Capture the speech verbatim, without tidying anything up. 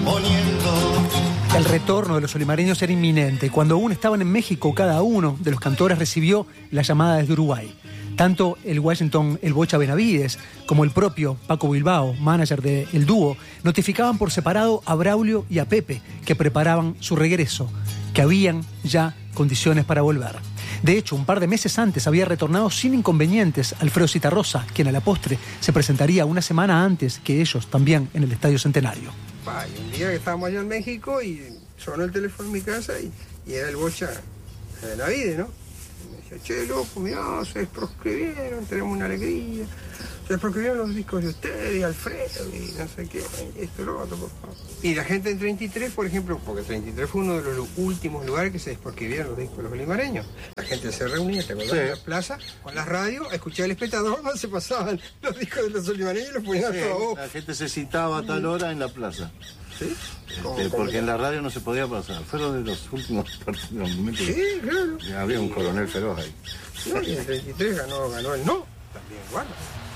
poniendo. El retorno de los olimareños era inminente. Cuando aún estaban en México, cada uno de los cantores recibió la llamada desde Uruguay. Tanto el Washington El Bocha Benavides como el propio Paco Bilbao, manager del dúo, notificaban por separado a Braulio y a Pepe que preparaban su regreso, que habían ya condiciones para volver. De hecho, un par de meses antes había retornado sin inconvenientes Alfredo Citarrosa, quien a la postre se presentaría una semana antes que ellos también en el Estadio Centenario. Pa, y un día que estábamos allá en México y sonó el teléfono en mi casa y, y era el Bocha de Benavides, ¿no? Y me decía, che, loco, mirá, se desproscribieron, tenemos una alegría. Se desproscribieron los discos de ustedes, y Alfredo, y no sé qué, y esto, lo otro, por favor. Y la gente en treinta y tres, por ejemplo, porque treinta y tres fue uno de los últimos lugares que se desproscribieron los discos de los olimareños. La gente se reunía, ¿te acordás? Sí. En la plaza, con las radios, escuchaba El Espectador, se pasaban los discos de los olimareños y los ponían sí, a toda voz. La gente se citaba a tal hora en la plaza. ¿Sí? Este, porque en la radio no se podía pasar. Fueron de los últimos momentos. Sí, claro. Había un coronel feroz ahí. Sí, y en treinta y tres ganó, ganó el no. También, bueno.